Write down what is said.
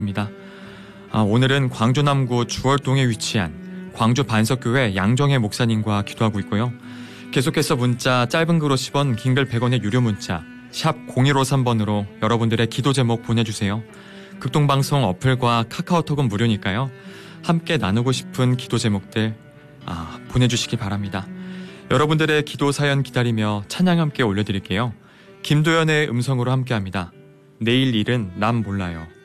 입니다. 오늘은 광주 남구 주월동에 위치한 광주 반석교회 양정혜 목사님과 기도하고 있고요. 계속해서 문자 짧은 글 50원, 긴 글 100원의 유료 문자 샵 0153번으로 여러분들의 기도 제목 보내주세요. 극동방송 어플과 카카오톡은 무료니까요. 함께 나누고 싶은 기도 제목들 보내주시기 바랍니다. 여러분들의 기도 사연 기다리며 찬양 함께 올려드릴게요. 김도연의 음성으로 함께합니다. 내일 일은 남 몰라요.